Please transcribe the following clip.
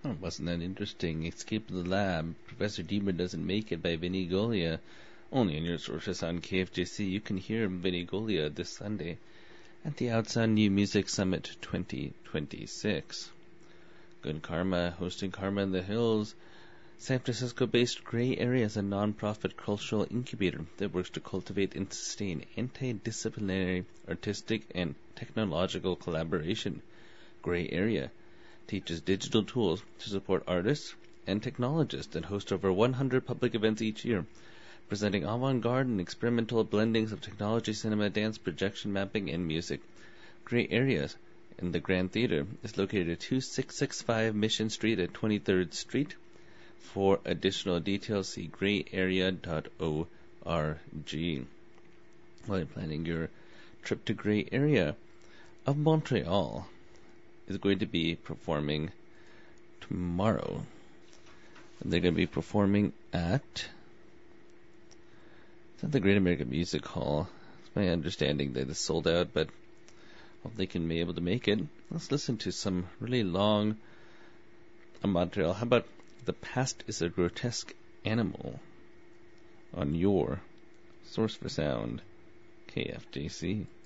Oh, wasn't that interesting? Escape of the Lab. Professor Deemer Doesn't Make It by Vinny Golia. Only on your sources on KFJC. You can hear Vinny Golia this Sunday at the Outside New Music Summit 2026. Good Karma, hosting Karma in the Hills. San Francisco-based Gray Area is a non-profit cultural incubator that works to cultivate and sustain interdisciplinary, artistic, and technological collaboration. Gray Area teaches digital tools to support artists and technologists and hosts over 100 public events each year, presenting avant-garde and experimental blendings of technology, cinema, dance, projection mapping, and music. Gray Areas in the Grand Theater is located at 2665 Mission Street at 23rd Street. For additional details, see grayarea.org. While you're planning your trip to Gray Area of Montreal, is going to be performing tomorrow. And they're going to be performing at the Great American Music Hall. It's my understanding that it's sold out, but hope they can be able to make it. Let's listen to some really long Montreal. How about The Past is a Grotesque Animal on your source for sound, KFJC.